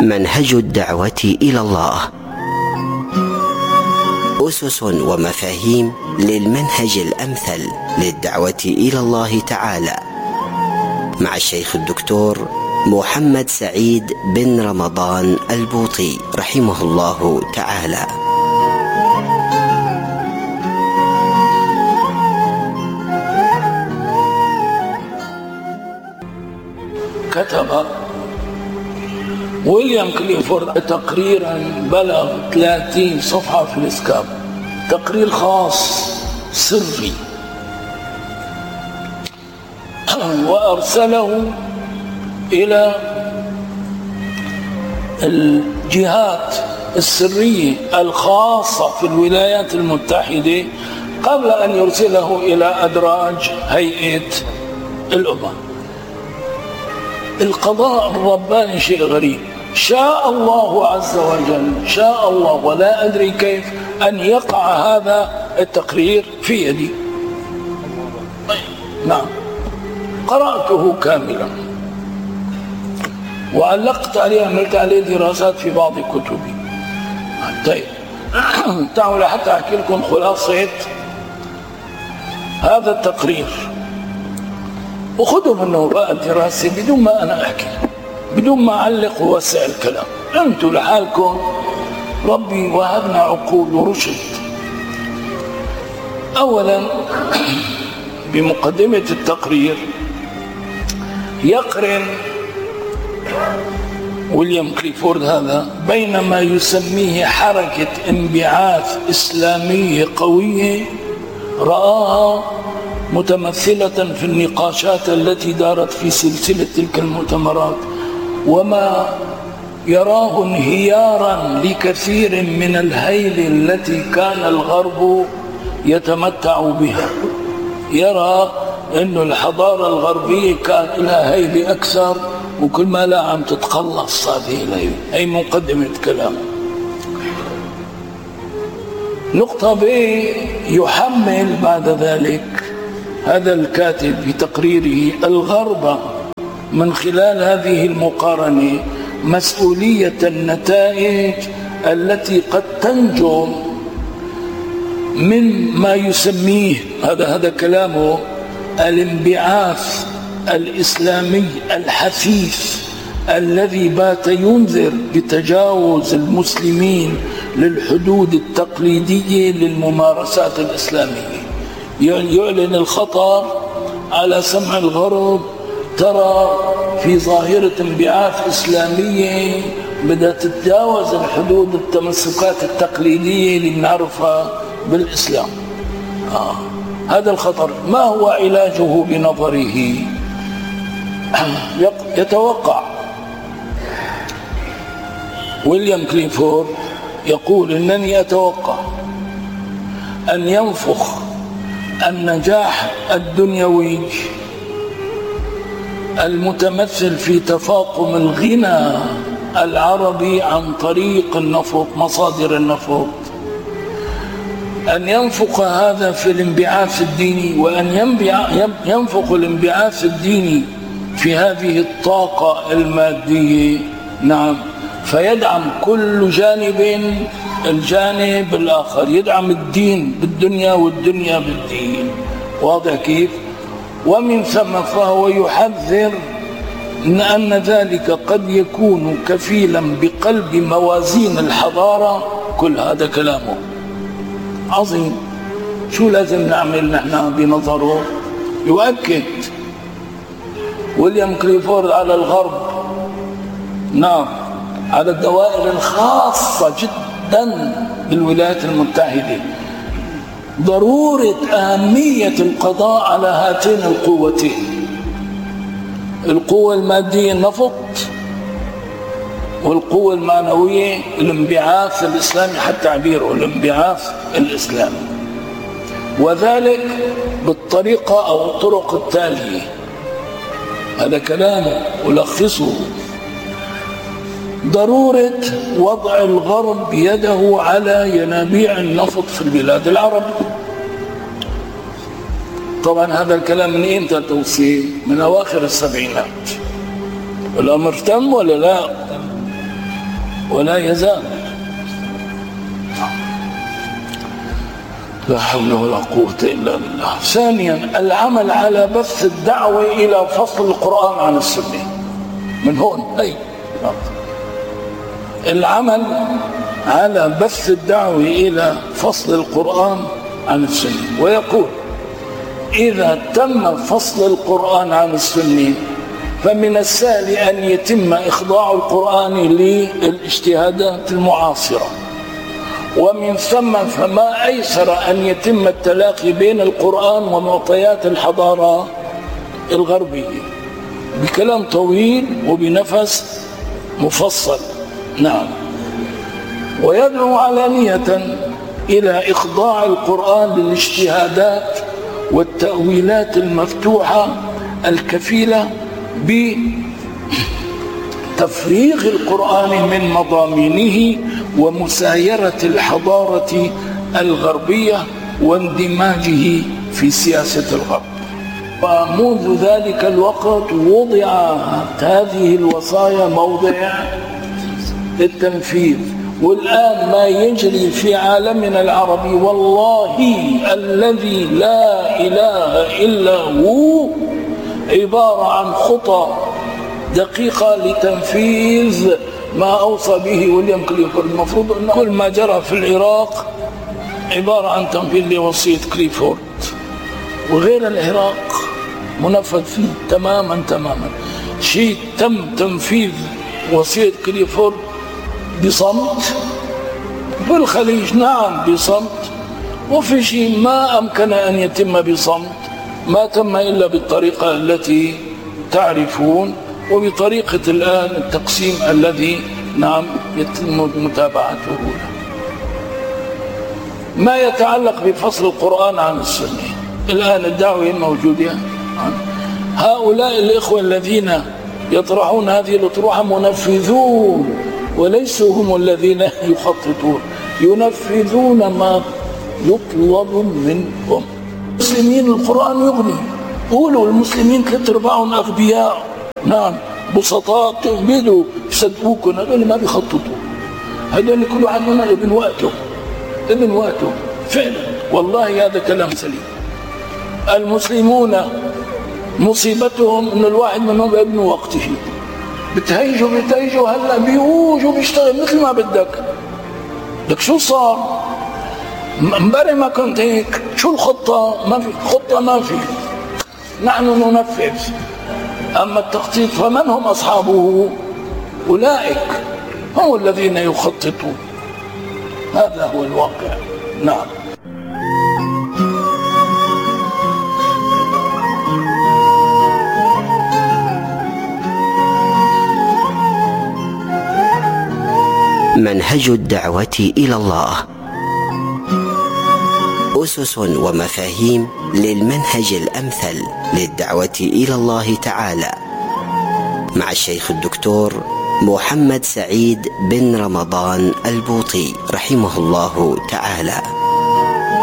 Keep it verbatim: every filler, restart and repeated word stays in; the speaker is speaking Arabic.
منهج الدعوة إلى الله، أسس ومفاهيم للمنهج الأمثل للدعوة إلى الله تعالى، مع الشيخ الدكتور محمد سعيد بن رمضان البوطي رحمه الله تعالى. كتب ويليام كليفورد تقريرا بلغ ثلاثين صفحة في الإسكاب، تقرير خاص سري، وأرسله إلى الجهات السرية الخاصة في الولايات المتحدة قبل أن يرسله إلى أدراج هيئة الأمم. القضاء الرباني شيء غريب، شاء الله عز وجل، شاء الله ولا أدري كيف أن يقع هذا التقرير في يدي. نعم، قرأته كاملا وعلقت عليه، عملت عليه دراسات في بعض كتبي. طيب تعالوا حتى أحكي لكم خلاصة هذا التقرير، وخذوا منه بقى الدراسة بدون ما أنا أحكي، بدون ما أعلق ووسع الكلام. أنتوا لحالكم ربي وهبنا عقول ورشد. أولا بمقدمة التقرير يقرن ويليام كليفورد هذا بين ما يسميه حركة انبعاث إسلامية قوية رآها متمثلة في النقاشات التي دارت في سلسلة تلك المؤتمرات، وما يراه انهيارا لكثير من الهيل التي كان الغرب يتمتع بها. يرى أن الحضارة الغربية كان لها هيل أكثر، وكل ما لا عم تتخلص هذه الهيل. هي مقدمة كلام. نقطة ب يحمل بعد ذلك هذا الكاتب في تقريره الغرب من خلال هذه المقارنة مسؤولية النتائج التي قد تنجم من ما يسميه هذا هذا كلامه الانبعاث الإسلامي الحثيث الذي بات ينذر بتجاوز المسلمين للحدود التقليدية للممارسات الإسلامية. يعلن الخطر على سمع الغرب، ترى في ظاهرة انبعاث إسلامية بدها تتجاوز الحدود التمسكات التقليدية اللي بنعرفها بالإسلام. آه. هذا الخطر ما هو علاجه بنظره؟ يتوقع ويليام كليفورد يقول إنني أتوقع أن ينفخ النجاح الدنيوي المتمثل في تفاقم الغنى العربي عن طريق النفط، مصادر النفط، أن ينفخ هذا في الانبعاث الديني، وأن ينفخ الانبعاث الديني في هذه الطاقة المادية. نعم، فيدعم كل جانب الجانب الآخر، يدعم الدين بالدنيا والدنيا بالدين. واضح كيف؟ ومن ثم فهو يحذر إن أن ذلك قد يكون كفيلا بقلب موازين الحضارة. كل هذا كلامه عظيم. شو لازم نعمل نحن بنظره؟ يؤكد ويليام كليفورد على الغرب، نعم، على الدوائر الخاصة جدا بالولايات المتحدة، ضرورة أهمية القضاء على هاتين القوتين، القوة المادية النفط، والقوة المعنوية الانبعاث الإسلامي، حتى تعبيره الانبعاث الإسلامي، وذلك بالطريقة أو الطرق التالية. هذا كلامه ألخصه: ضرورة وضع الغرب يده على ينابيع النفط في البلاد العربية. طبعا هذا الكلام من إمتى توصيل؟ من أواخر السبعينات. الأمر تم ولا لا؟ ولا يزال. لا حول ولا قوة إلا بالله. ثانيا العمل على بث الدعوة إلى فصل القرآن عن السنة. من هون أي العمل على بث الدعوة إلى فصل القرآن عن السنة. ويقول إذا تم فصل القرآن عن السنة فمن السهل أن يتم إخضاع القرآن للاجتهادات المعاصرة، ومن ثم فما أيسر أن يتم التلاقي بين القرآن ومعطيات الحضارة الغربية بكلام طويل وبنفس مفصل. نعم. ويدعو علانية إلى إخضاع القرآن للاجتهادات والتأويلات المفتوحة الكفيلة بتفريغ القرآن من مضامينه ومسايرة الحضارة الغربية واندماجه في سياسة الغرب. ومنذ ذلك الوقت وضعت هذه الوصايا موضع التنفيذ. والآن ما يجري في عالمنا العربي والله الذي لا إله إلا هو عبارة عن خطى دقيقة لتنفيذ ما أوصى به ويليام كليفورد. المفروض أن كل ما جرى في العراق عبارة عن تنفيذ لوصية كليفورد، وغير العراق منفذ فيه تماما تماما. شيء تم تنفيذ وصية كليفورد بصمت، في الخليج نعم بصمت، وفي شيء ما أمكن أن يتم بصمت، ما تم إلا بالطريقة التي تعرفون، وبطريقة الآن التقسيم الذي نعم يتم متابعته له. ما يتعلق بفصل القرآن عن السنة، الآن الدعوة موجودة. هؤلاء الإخوة الذين يطرحون هذه الأطروحة منفذون وليسوا هم الذين يخططون، ينفذون ما يطلب منهم. المسلمين القرآن يغني، قولوا المسلمين ثلاث أرباعهم أغبياء، نعم بسطاء تهبدوا يصدقوكم. هذول ما بيخططوا، هذول كل واحد منا ابن وقته ابن وقته فعلا. والله هذا كلام سليم. المسلمون مصيبتهم ان الواحد منهم ابن وقته، بتهيجوا بتهيجوا هلا بيوجوا بيشتغل مثل ما بدك. لك شو صار؟ امبارح ما كنت هيك، شو الخطة؟ ما في خطة، ما في، نحن ننفذ. أما التخطيط فمن هم أصحابه؟ أولئك هم الذين يخططون. هذا هو الواقع. نعم. منهج الدعوة إلى الله، أسس ومفاهيم للمنهج الأمثل للدعوة إلى الله تعالى، مع الشيخ الدكتور محمد سعيد بن رمضان البوطي رحمه الله تعالى.